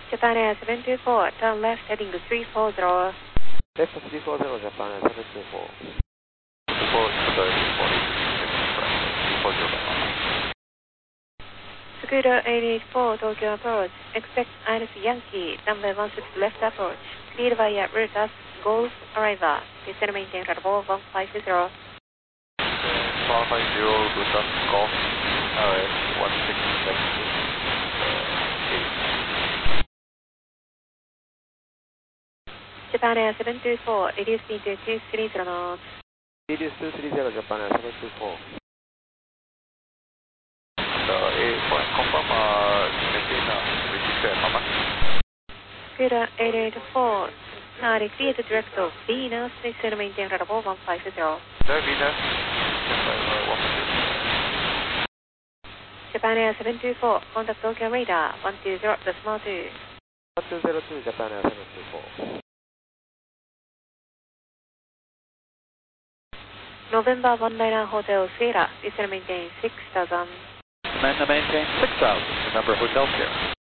Japan Air 724, turn left heading to 340. Left 340, Japan Air 724. Scooter 884, Tokyo approach. Expect INS Yankee, runway 16 left approach. Cleared via route as Golf arrival. Descend maintain at 150. 150, route as Golf, RS 16 left. Japan Air 724, reduce speed to 230 knots. Reduce 230, Japan Air 724. Confirm, maintain restriction how much? Scooter 884, clear to direct to Venus, descend maintain at 150. There, Venus, 150. Japan Air 724, contact Tokyo radar, 120.2. 1202, Japan Air 724. November 19 Hotel Sierra, descend maintain 6000. Maintain 6,000, the number of hotels here.